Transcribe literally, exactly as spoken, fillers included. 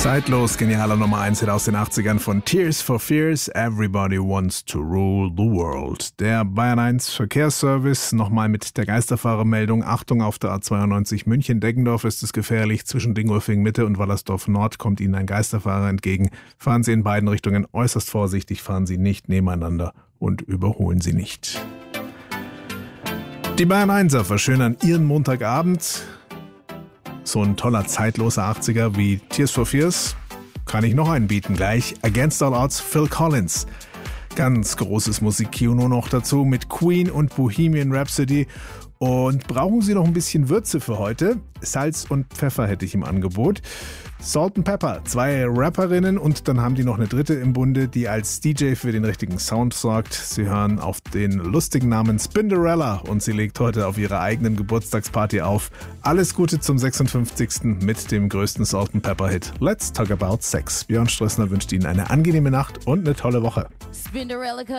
Zeitlos, genialer Nummer eins Hit aus den achtzigern von Tears for Fears, Everybody Wants to Rule the World. Der Bayern eins Verkehrsservice, nochmal mit der Geisterfahrermeldung. Achtung, auf der A zweiundneunzig München-Deggendorf ist es gefährlich. Zwischen Dingolfing-Mitte und Wallersdorf-Nord kommt Ihnen ein Geisterfahrer entgegen. Fahren Sie in beiden Richtungen äußerst vorsichtig, fahren Sie nicht nebeneinander und überholen Sie nicht. Die Bayern Einser verschönern ihren Montagabend. So ein toller, zeitloser achtziger wie Tears for Fears kann ich noch einen bieten gleich. Against All Odds, Phil Collins. Ganz großes Musikkino noch dazu mit Queen und Bohemian Rhapsody. Und brauchen Sie noch ein bisschen Würze für heute? Salz und Pfeffer hätte ich im Angebot. Salt and Pepper, zwei Rapperinnen und dann haben die noch eine dritte im Bunde, die als D J für den richtigen Sound sorgt. Sie hören auf den lustigen Namen Spinderella und sie legt heute auf ihrer eigenen Geburtstagsparty auf. Alles Gute zum sechsundfünfzigsten mit dem größten Salt and Pepper Hit. Let's talk about sex. Björn Strössner wünscht Ihnen eine angenehme Nacht und eine tolle Woche. Spinderella